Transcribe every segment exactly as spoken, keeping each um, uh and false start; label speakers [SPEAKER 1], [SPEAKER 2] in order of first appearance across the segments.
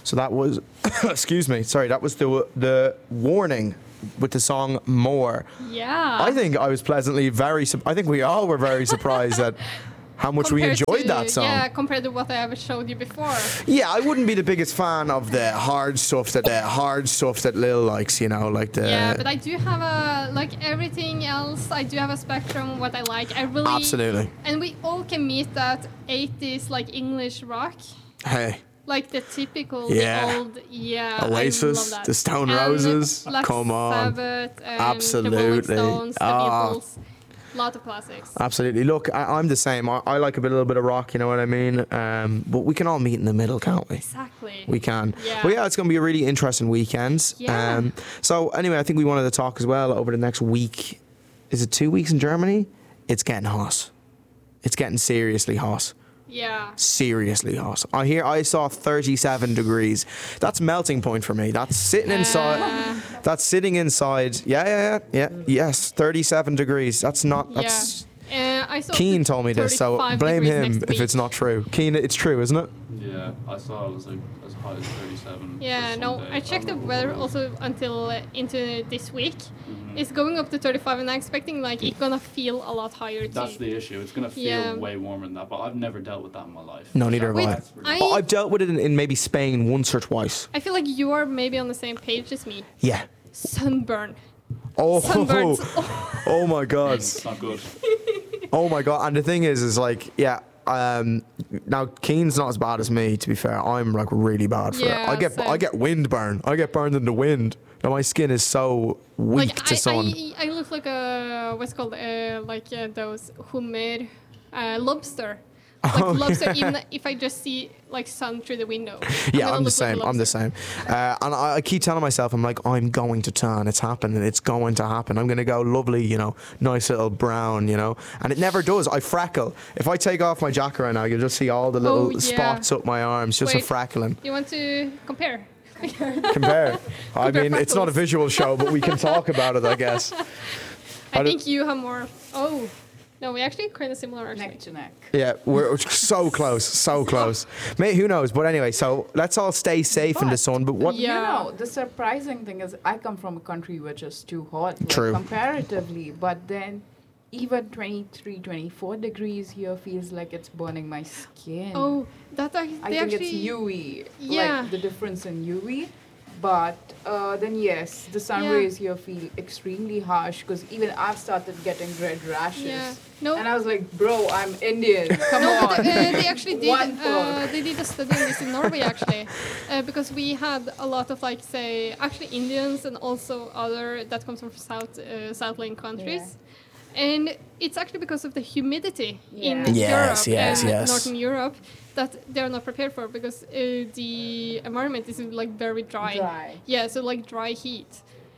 [SPEAKER 1] So that was, excuse me, sorry, that was the the warning with the song More.
[SPEAKER 2] Yeah.
[SPEAKER 1] I think I was pleasantly very, su- I think we all were very surprised at how much we
[SPEAKER 2] Compared
[SPEAKER 1] enjoyed
[SPEAKER 2] to-
[SPEAKER 1] that song.
[SPEAKER 2] Yeah, compared to what I ever showed you before.
[SPEAKER 1] Yeah, I wouldn't be the biggest fan of the hard stuff that the hard stuff that Lil likes, you know, like the
[SPEAKER 2] Yeah, but I do have a, like everything else, I do have a spectrum of what I like. I really...
[SPEAKER 1] Absolutely.
[SPEAKER 2] And we all can meet that eighties, like, English rock.
[SPEAKER 1] Hey,
[SPEAKER 2] Like the typical,
[SPEAKER 1] Yeah.
[SPEAKER 2] the old, yeah, I love
[SPEAKER 1] Oasis,
[SPEAKER 2] that.
[SPEAKER 1] the Stone
[SPEAKER 2] And
[SPEAKER 1] Roses,
[SPEAKER 2] Black
[SPEAKER 1] come on.
[SPEAKER 2] Sabbath, and
[SPEAKER 1] Absolutely.
[SPEAKER 2] the Rolling Stones, the
[SPEAKER 1] Ah.
[SPEAKER 2] Beatles. Lot of classics.
[SPEAKER 1] absolutely. Look, I, I'm the same. I, I like a bit, a little bit of rock, you know what I mean? Um, but we can all meet in the middle, can't we?
[SPEAKER 2] Exactly.
[SPEAKER 1] We can.
[SPEAKER 2] Yeah.
[SPEAKER 1] Well, yeah, it's going to be a really interesting weekend.
[SPEAKER 2] Yeah.
[SPEAKER 1] Um, so, anyway, I think we wanted to talk as well over the next week. Is it two weeks in Germany? It's getting hot. It's getting seriously hot.
[SPEAKER 2] Yeah.
[SPEAKER 1] Seriously hot. I hear I saw thirty-seven degrees. That's melting point for me. That's sitting inside.
[SPEAKER 2] Uh,
[SPEAKER 1] That's sitting inside. Yeah, yeah, yeah, yeah. Yes, thirty-seven degrees. That's not. That's.
[SPEAKER 2] yeah. Uh, I saw
[SPEAKER 1] Keen told me this, so
[SPEAKER 2] thirty-five
[SPEAKER 1] blame
[SPEAKER 2] degrees
[SPEAKER 1] him
[SPEAKER 2] next
[SPEAKER 1] if
[SPEAKER 2] week.
[SPEAKER 1] it's not true. Keen, it's true, isn't it?
[SPEAKER 3] Yeah, I saw it was like as high as thirty-seven.
[SPEAKER 2] Yeah,
[SPEAKER 3] for
[SPEAKER 2] no,
[SPEAKER 3] Sunday.
[SPEAKER 2] I checked the
[SPEAKER 3] remember
[SPEAKER 2] weather
[SPEAKER 3] what it was.
[SPEAKER 2] also until uh, into this week.
[SPEAKER 3] Mhm.
[SPEAKER 2] It's going up to thirty-five, and I'm expecting like it's gonna feel a lot higher too.
[SPEAKER 3] That's the issue. It's gonna feel
[SPEAKER 2] Yeah.
[SPEAKER 3] way warmer than that, but I've never dealt with that in my life.
[SPEAKER 1] No, neither have
[SPEAKER 2] Wait,
[SPEAKER 1] I.
[SPEAKER 3] That's really-
[SPEAKER 2] I-
[SPEAKER 1] Oh, I've dealt with it in, in maybe Spain once or twice.
[SPEAKER 2] I feel like you are maybe on the same page as me.
[SPEAKER 1] Yeah.
[SPEAKER 2] Sunburn.
[SPEAKER 1] Oh,
[SPEAKER 2] Sunburns.
[SPEAKER 1] oh my God.
[SPEAKER 3] It's not good.
[SPEAKER 1] Oh my God. And the thing is, is like, yeah. Um, now Keen's not as bad as me. To be fair, I'm like really bad for
[SPEAKER 2] Yeah,
[SPEAKER 1] it. I get
[SPEAKER 2] same.
[SPEAKER 1] I get wind burn. I get burned in the wind. Now my skin is so weak
[SPEAKER 2] Like
[SPEAKER 1] to
[SPEAKER 2] I,
[SPEAKER 1] sun.
[SPEAKER 2] I, I look like a what's it called uh, like uh, those hummer uh, lobster. Like
[SPEAKER 1] Oh,
[SPEAKER 2] lobster,
[SPEAKER 1] yeah.
[SPEAKER 2] even if I just see like sun through the window.
[SPEAKER 1] Yeah,
[SPEAKER 2] gonna
[SPEAKER 1] I'm the
[SPEAKER 2] look like a
[SPEAKER 1] same. I'm the
[SPEAKER 2] lobster.
[SPEAKER 1] same. Uh, and I, I keep telling myself, I'm like, I'm going to turn. It's happening. It's going to happen. I'm going to go lovely, you know, nice little brown, you know. And it never does. I freckle. If I take off my jacket right now, you'll just see all the little
[SPEAKER 2] Oh, yeah.
[SPEAKER 1] spots up my arms, just
[SPEAKER 2] Wait.
[SPEAKER 1] a freckling.
[SPEAKER 2] You want to compare?
[SPEAKER 1] Compare. I
[SPEAKER 2] Compare
[SPEAKER 1] mean, it's not a
[SPEAKER 2] freckles.
[SPEAKER 1] visual show, but we can talk about it, I guess.
[SPEAKER 2] I
[SPEAKER 1] I don't-
[SPEAKER 2] think you have more. Oh, no, we actually kind of similar actually.
[SPEAKER 4] Neck to neck.
[SPEAKER 1] Yeah, we're we're so close, so close. Mate, who knows? But anyway, so let's all stay safe in the
[SPEAKER 4] But-
[SPEAKER 1] sun. But what?
[SPEAKER 2] Yeah.
[SPEAKER 4] You know, the surprising thing is I come from a country which is too hot, like,
[SPEAKER 1] True.
[SPEAKER 4] comparatively, but then even twenty-three, twenty-four degrees here feels like it's burning my skin.
[SPEAKER 2] Oh, that I,
[SPEAKER 4] I
[SPEAKER 2] they
[SPEAKER 4] think
[SPEAKER 2] actually.
[SPEAKER 4] it's U V,
[SPEAKER 2] Yeah.
[SPEAKER 4] like the difference in U V. But uh, then yes, the sun
[SPEAKER 2] Yeah.
[SPEAKER 4] rays here feel extremely harsh because even I've started getting red rashes.
[SPEAKER 2] Yeah. No.
[SPEAKER 4] And I was like, bro, I'm Indian. Come
[SPEAKER 2] No,
[SPEAKER 4] on.
[SPEAKER 2] but, uh, they actually did.
[SPEAKER 4] One
[SPEAKER 2] Uh,
[SPEAKER 4] four.
[SPEAKER 2] they did a study on this in Norway actually, uh, because we had a lot of like say actually Indians and also other that comes from South uh, Southland countries, and it's actually because of the humidity in
[SPEAKER 4] Yeah.
[SPEAKER 1] Yes,
[SPEAKER 2] Europe
[SPEAKER 1] yes,
[SPEAKER 2] and
[SPEAKER 1] yes.
[SPEAKER 2] Northern Europe that they're not prepared for because uh, the environment is like very dry.
[SPEAKER 4] Dry.
[SPEAKER 2] Yeah, so like dry heat,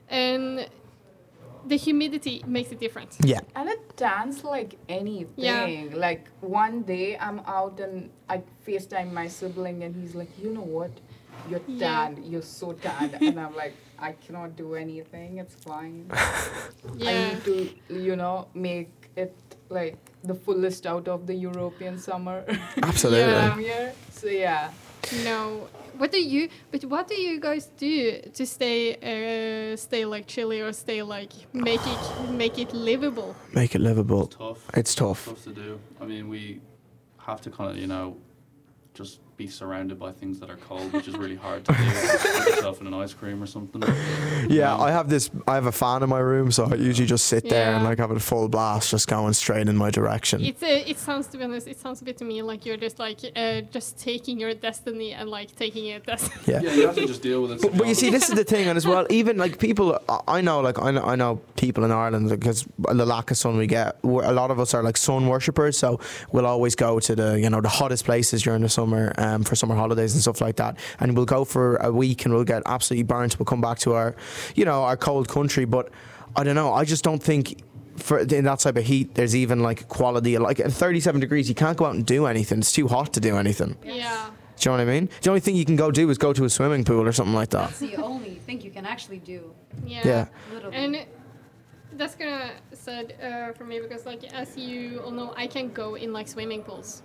[SPEAKER 2] and the humidity makes it different.
[SPEAKER 1] Yeah.
[SPEAKER 4] And it tans like anything.
[SPEAKER 2] Yeah.
[SPEAKER 4] Like one day I'm out and I FaceTime my sibling and he's like, you know what? You're
[SPEAKER 2] Yeah.
[SPEAKER 4] tanned. You're so tanned. And I'm like, I cannot do anything. It's fine.
[SPEAKER 2] Yeah.
[SPEAKER 4] I need to, you know, make it like the fullest out of the European summer.
[SPEAKER 1] Absolutely.
[SPEAKER 2] Yeah.
[SPEAKER 4] I'm here. So yeah.
[SPEAKER 2] No. What do you? But what do you guys do to stay, uh, stay like chilly or stay like make it make it livable?
[SPEAKER 1] Make it livable.
[SPEAKER 3] Tough.
[SPEAKER 1] It's tough.
[SPEAKER 3] Tough to do. I mean, we have to kind of, you know, just be surrounded by things that are cold, which is really hard to do. Put yourself in an ice cream or something.
[SPEAKER 1] Yeah,
[SPEAKER 3] Um,
[SPEAKER 1] I have this. I have a fan in my room, so I usually just sit there and
[SPEAKER 2] Yeah.
[SPEAKER 1] like have a full blast, just going straight in my direction.
[SPEAKER 2] It's uh, it sounds to be honest, it sounds a bit to me like you're just like uh, just taking your destiny and like taking it. That's
[SPEAKER 1] Yeah.
[SPEAKER 3] Yeah, you have to just deal with it.
[SPEAKER 1] But, but you see, this is the thing, and as well, even like people, I- I know, like I know, I know people in Ireland because the lack of sun we get. we're- A lot of us are like sun worshippers, so we'll always go to the you know the hottest places during the summer um, for summer holidays and stuff like that. And we'll go for a week and we'll get absolutely burnt. We'll come back to our, you know, our cold country. But I don't know. I just don't think. For in that type of heat, there's even like quality. Like at thirty-seven degrees, you can't go out and do anything. It's too hot to do anything.
[SPEAKER 2] yeah.
[SPEAKER 1] Do you know what I mean? The only thing you can go do is go to a swimming pool or something like that.
[SPEAKER 5] That's the only thing you can actually do.
[SPEAKER 2] Yeah.
[SPEAKER 1] Yeah.
[SPEAKER 5] Literally.
[SPEAKER 2] And that's gonna sad uh, for me because like as you all know, I can go in like swimming pools.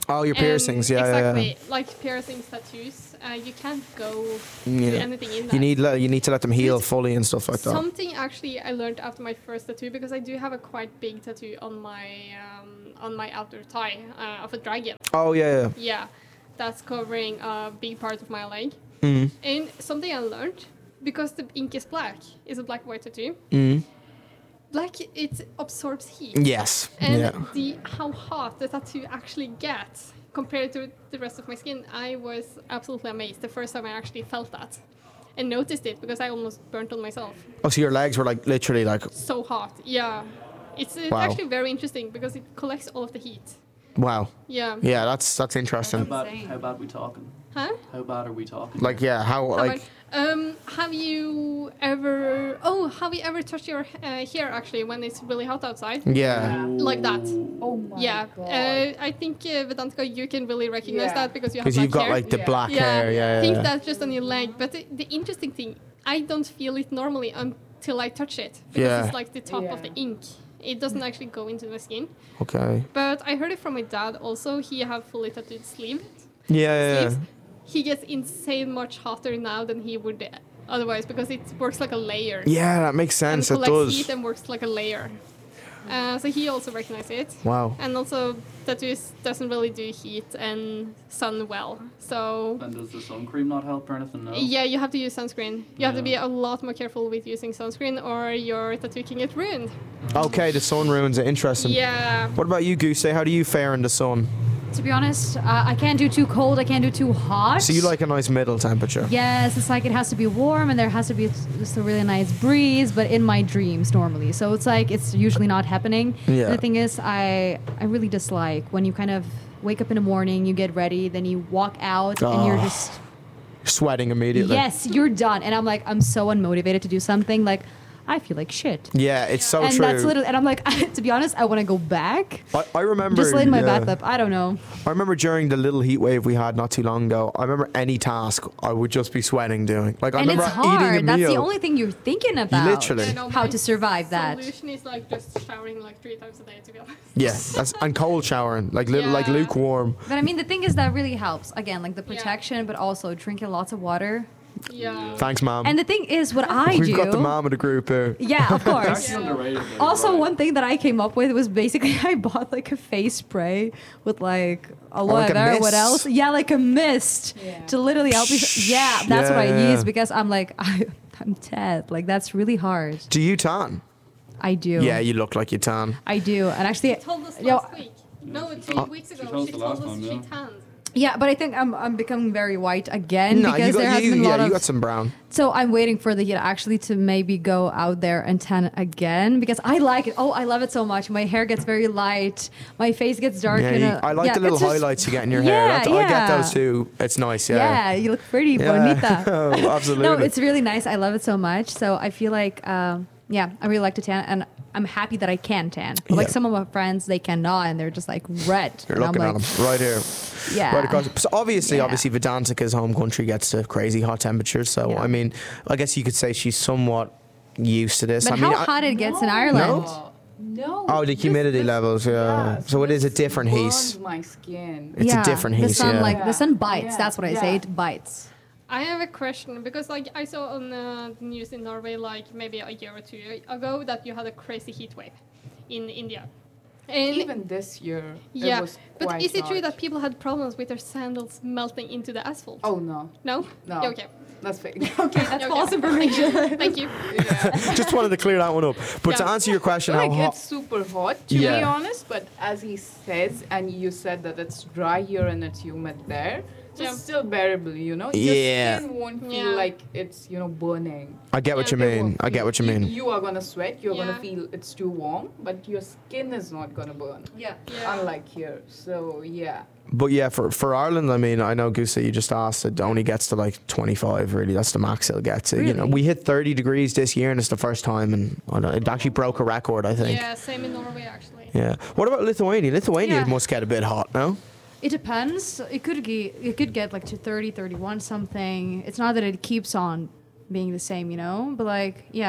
[SPEAKER 1] Oh, your
[SPEAKER 2] And
[SPEAKER 1] piercings, yeah, yeah,
[SPEAKER 2] exactly.
[SPEAKER 1] yeah.
[SPEAKER 2] Like piercings, tattoos. Uh, you can't go
[SPEAKER 1] Yeah.
[SPEAKER 2] do anything in that.
[SPEAKER 1] You need le- you need to let them heal
[SPEAKER 2] It's
[SPEAKER 1] fully and stuff like that.
[SPEAKER 2] Something actually I learned after my first tattoo, because I do have a quite big tattoo on my um, on my outer thigh uh, of a dragon.
[SPEAKER 1] Oh yeah, yeah.
[SPEAKER 2] Yeah, that's covering a big part of my leg.
[SPEAKER 1] Mm.
[SPEAKER 2] And something I learned, because the ink is black, is a black white tattoo.
[SPEAKER 1] Mm.
[SPEAKER 2] Black, it absorbs heat.
[SPEAKER 1] Yes.
[SPEAKER 2] And
[SPEAKER 1] yeah.
[SPEAKER 2] the how hot the tattoo actually gets compared to the rest of my skin, I was absolutely amazed the first time I actually felt that and noticed it, because I almost burnt on myself.
[SPEAKER 1] Oh, so your legs were like literally like
[SPEAKER 2] So hot, yeah. It's uh,
[SPEAKER 1] Wow.
[SPEAKER 2] actually very interesting because it collects all of the heat.
[SPEAKER 1] wow.
[SPEAKER 2] Yeah.
[SPEAKER 1] Yeah, that's that's
[SPEAKER 3] How
[SPEAKER 1] interesting.
[SPEAKER 3] bad,
[SPEAKER 5] Insane.
[SPEAKER 3] how bad we talking?
[SPEAKER 2] Huh?
[SPEAKER 3] How bad are we talking?
[SPEAKER 1] Like yeah, how
[SPEAKER 2] How
[SPEAKER 1] like
[SPEAKER 2] about- um, have you ever? Oh, have you ever touched your uh, hair actually when it's really hot outside?
[SPEAKER 1] yeah.
[SPEAKER 2] Like that.
[SPEAKER 4] Oh my
[SPEAKER 2] Yeah.
[SPEAKER 4] god.
[SPEAKER 2] Uh, I think uh, Vedantika, you can really recognize
[SPEAKER 4] Yeah.
[SPEAKER 2] that because you have
[SPEAKER 1] Because
[SPEAKER 2] black
[SPEAKER 1] you've got
[SPEAKER 2] hair.
[SPEAKER 1] like the
[SPEAKER 4] Yeah.
[SPEAKER 1] black
[SPEAKER 2] yeah,
[SPEAKER 1] hair. Yeah.
[SPEAKER 2] I
[SPEAKER 1] yeah,
[SPEAKER 2] think
[SPEAKER 1] yeah.
[SPEAKER 2] that's just on your leg. But the, the interesting thing, I don't feel it normally until I touch it, because
[SPEAKER 1] Yeah.
[SPEAKER 2] it's like the top of the
[SPEAKER 4] Yeah.
[SPEAKER 2] ink. It doesn't actually go into the skin.
[SPEAKER 1] Okay.
[SPEAKER 2] But I heard it from my dad also. He have fully tattooed sleeve.
[SPEAKER 1] Yeah. Yeah. yeah.
[SPEAKER 2] sleeves. He gets insane much hotter now than he would otherwise, because it works like a layer.
[SPEAKER 1] Yeah, that makes
[SPEAKER 2] And
[SPEAKER 1] sense. It
[SPEAKER 2] collects
[SPEAKER 1] does.
[SPEAKER 2] heat and works like a layer. Uh, so he also recognized it.
[SPEAKER 1] Wow.
[SPEAKER 2] And also tattoos doesn't really do heat and sun well. So
[SPEAKER 3] And does the sun cream not help or anything? No.
[SPEAKER 2] yeah, you have to use sunscreen. You have to be
[SPEAKER 3] Yeah.
[SPEAKER 2] a lot more careful with using sunscreen, or your tattoo can get ruined.
[SPEAKER 1] Okay, the sun ruins it. Interesting.
[SPEAKER 2] Yeah.
[SPEAKER 1] What about you, Goose? How do you fare in the sun?
[SPEAKER 5] To be honest, uh, I can't do too cold. I can't do too hot.
[SPEAKER 1] So you like a nice middle temperature?
[SPEAKER 5] Yes, it's like it has to be warm and there has to be just a really nice breeze, but in my dreams normally. So it's like it's usually not happening.
[SPEAKER 1] Yeah.
[SPEAKER 5] The thing is, I I really dislike when you kind of wake up in the morning, you get ready, then you walk out and you're
[SPEAKER 1] Oh.
[SPEAKER 5] just
[SPEAKER 1] Sweating immediately.
[SPEAKER 5] yes, you're done. And I'm like, I'm so unmotivated to do something. Like, I feel like shit.
[SPEAKER 1] Yeah, it's so
[SPEAKER 5] and
[SPEAKER 1] true.
[SPEAKER 5] that's literally, and I'm like, to be honest, I want to go back.
[SPEAKER 1] I, I remember.
[SPEAKER 5] Just lay in my
[SPEAKER 1] yeah.
[SPEAKER 5] bathtub. I don't know.
[SPEAKER 1] I remember during the little heat wave we had not too long ago. I remember any task I would just be sweating doing. Like I
[SPEAKER 5] And
[SPEAKER 1] remember
[SPEAKER 5] it's hard.
[SPEAKER 1] eating a
[SPEAKER 5] That's
[SPEAKER 1] meal.
[SPEAKER 5] the only thing you're thinking about.
[SPEAKER 1] Literally.
[SPEAKER 2] I know
[SPEAKER 5] How
[SPEAKER 2] my
[SPEAKER 5] to survive that.
[SPEAKER 2] Solution is like just showering like three times a day, to be honest.
[SPEAKER 1] Yeah, that's and cold showering, like little, like
[SPEAKER 2] Yeah.
[SPEAKER 1] lukewarm.
[SPEAKER 5] But I mean, the thing is that really helps. Again, like the protection, but also drinking lots of water.
[SPEAKER 2] Yeah.
[SPEAKER 1] Thanks, mom.
[SPEAKER 5] And the thing is, what I
[SPEAKER 1] We've
[SPEAKER 5] do.
[SPEAKER 1] got the mom of the group here.
[SPEAKER 5] Yeah, of course.
[SPEAKER 3] Actually underrated. though,
[SPEAKER 5] Also,
[SPEAKER 3] right.
[SPEAKER 5] one thing that I came up with was basically I bought like a face spray with like aloe
[SPEAKER 1] like a
[SPEAKER 5] vera. What
[SPEAKER 1] mist?
[SPEAKER 5] else? Yeah, like a mist
[SPEAKER 4] Yeah.
[SPEAKER 5] to literally help me. Yeah, that's what I
[SPEAKER 1] Yeah.
[SPEAKER 5] use because I'm like I, I'm dead. Like that's really hard.
[SPEAKER 1] Do you tan?
[SPEAKER 5] I do.
[SPEAKER 1] Yeah, you look like you tan.
[SPEAKER 5] I do. And actually,
[SPEAKER 2] She told us
[SPEAKER 5] yo,
[SPEAKER 2] last week. No, two
[SPEAKER 1] Oh.
[SPEAKER 2] weeks ago.
[SPEAKER 3] She told us
[SPEAKER 2] She
[SPEAKER 3] the
[SPEAKER 2] told
[SPEAKER 3] last
[SPEAKER 2] us
[SPEAKER 3] time,
[SPEAKER 2] she
[SPEAKER 3] yeah.
[SPEAKER 2] tanned.
[SPEAKER 5] yeah, but I think I'm I'm becoming very white again
[SPEAKER 1] No,
[SPEAKER 5] because
[SPEAKER 1] you got
[SPEAKER 5] there has
[SPEAKER 1] you.
[SPEAKER 5] been a
[SPEAKER 1] Yeah,
[SPEAKER 5] lot
[SPEAKER 1] you
[SPEAKER 5] of.
[SPEAKER 1] got some brown.
[SPEAKER 5] So I'm waiting for the heat actually to maybe go out there and tan again because I like it. Oh, I love it so much. My hair gets very light. My face gets dark.
[SPEAKER 1] Yeah,
[SPEAKER 5] and,
[SPEAKER 1] you,
[SPEAKER 5] uh,
[SPEAKER 1] I like
[SPEAKER 5] yeah,
[SPEAKER 1] the little
[SPEAKER 5] it's just-
[SPEAKER 1] highlights you get in your hair.
[SPEAKER 5] Yeah,
[SPEAKER 1] That's, I get
[SPEAKER 5] yeah.
[SPEAKER 1] those too. It's nice. Yeah.
[SPEAKER 5] Yeah, you look pretty,
[SPEAKER 1] Yeah.
[SPEAKER 5] bonita.
[SPEAKER 1] Oh, absolutely.
[SPEAKER 5] No, it's really nice. I love it so much. So I feel like, um, yeah, I really like to tan, and I'm happy that I can tan. But like
[SPEAKER 1] Yeah.
[SPEAKER 5] some of my friends, they cannot, and they're just like red.
[SPEAKER 1] You're
[SPEAKER 5] and
[SPEAKER 1] looking
[SPEAKER 5] I'm like,
[SPEAKER 1] at them right here.
[SPEAKER 5] yeah,
[SPEAKER 1] Right across. So obviously,
[SPEAKER 5] Yeah.
[SPEAKER 1] obviously, Vedantika's home country gets to crazy hot temperatures. So
[SPEAKER 5] Yeah.
[SPEAKER 1] I mean, I guess you could say she's somewhat used to this.
[SPEAKER 5] But
[SPEAKER 1] I
[SPEAKER 5] how
[SPEAKER 1] mean, I-
[SPEAKER 5] hot it gets in
[SPEAKER 4] No.
[SPEAKER 5] Ireland?
[SPEAKER 4] No. No.
[SPEAKER 1] Oh, the
[SPEAKER 4] this-
[SPEAKER 1] humidity
[SPEAKER 4] this-
[SPEAKER 1] levels, yeah. So it is a
[SPEAKER 4] this
[SPEAKER 1] different heat.
[SPEAKER 4] burns my skin.
[SPEAKER 1] It's a different
[SPEAKER 5] The
[SPEAKER 1] heat,
[SPEAKER 5] sun,
[SPEAKER 1] yeah.
[SPEAKER 5] like the sun bites.
[SPEAKER 4] Yeah.
[SPEAKER 5] That's what I say.
[SPEAKER 4] Yeah.
[SPEAKER 5] It bites.
[SPEAKER 2] I have a question because, like, I saw on uh, the news in Norway, like maybe a year or two ago, that you had a crazy heat wave in India. And
[SPEAKER 4] Even this year,
[SPEAKER 2] yeah,
[SPEAKER 4] it was
[SPEAKER 2] but
[SPEAKER 4] quite
[SPEAKER 2] is it true
[SPEAKER 4] hot.
[SPEAKER 2] that people had problems with their sandals melting into the asphalt?
[SPEAKER 4] Oh no,
[SPEAKER 2] No?
[SPEAKER 4] no.
[SPEAKER 2] Yeah, okay.
[SPEAKER 4] That's fake.
[SPEAKER 5] Okay, that's
[SPEAKER 2] Okay.
[SPEAKER 5] false information.
[SPEAKER 2] Thank you.
[SPEAKER 4] yeah.
[SPEAKER 1] Just wanted to clear that one up. But to
[SPEAKER 2] Yeah.
[SPEAKER 1] answer your question,
[SPEAKER 4] Like
[SPEAKER 1] how hot?
[SPEAKER 4] it's super hot to
[SPEAKER 1] Yeah.
[SPEAKER 4] be honest, but as he says, and you said that it's dry here and it's humid there, so
[SPEAKER 2] Yeah.
[SPEAKER 4] it's still bearable, you know.
[SPEAKER 1] Yeah.
[SPEAKER 4] Your skin won't feel
[SPEAKER 2] Yeah.
[SPEAKER 4] like it's you know burning.
[SPEAKER 1] I get what
[SPEAKER 2] Yeah,
[SPEAKER 1] you
[SPEAKER 4] It
[SPEAKER 1] mean.
[SPEAKER 4] won't
[SPEAKER 1] I get
[SPEAKER 4] feel-
[SPEAKER 1] what you
[SPEAKER 4] You,
[SPEAKER 1] mean.
[SPEAKER 4] you are gonna sweat. You're
[SPEAKER 2] Yeah.
[SPEAKER 4] gonna feel it's too warm, but your skin is not gonna burn.
[SPEAKER 5] Yeah.
[SPEAKER 2] Yeah.
[SPEAKER 4] Unlike here, so yeah.
[SPEAKER 1] But yeah, for for Ireland, I mean, I know Goose, you just asked. It only gets to like twenty-five. Really, that's the max it'll get to. You know,
[SPEAKER 5] Really?
[SPEAKER 1] we hit thirty degrees this year, and it's the first time, and I don't, it actually broke a record. I think.
[SPEAKER 2] Yeah, same in Norway, actually.
[SPEAKER 1] Yeah. What about Lithuania? Lithuania
[SPEAKER 5] Yeah.
[SPEAKER 1] must get a bit hot, no?
[SPEAKER 5] It depends. It could get it could get like to thirty, thirty-one something. It's not that it keeps on being the same, you know. But like, yeah,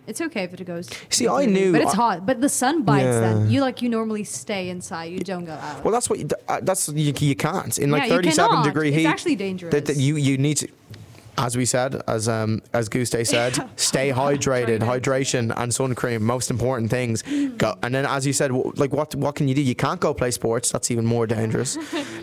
[SPEAKER 5] It's okay if it goes.
[SPEAKER 1] See, I knew-
[SPEAKER 5] but it's
[SPEAKER 1] I-
[SPEAKER 5] hot. But the sun bites.
[SPEAKER 1] Yeah.
[SPEAKER 5] Then you like you normally stay inside. You don't go out.
[SPEAKER 1] Well, that's what you, uh, that's you, you can't in like
[SPEAKER 5] Yeah, you
[SPEAKER 1] thirty-seven
[SPEAKER 5] cannot.
[SPEAKER 1] degree
[SPEAKER 5] It's
[SPEAKER 1] heat.
[SPEAKER 5] actually dangerous.
[SPEAKER 1] That, that you you need to, as we said, as um as Guste said, stay hydrated. Hydration and sun cream, most important things. Go, and then as you said, w- like what what can you do? You can't go play sports. That's even more dangerous.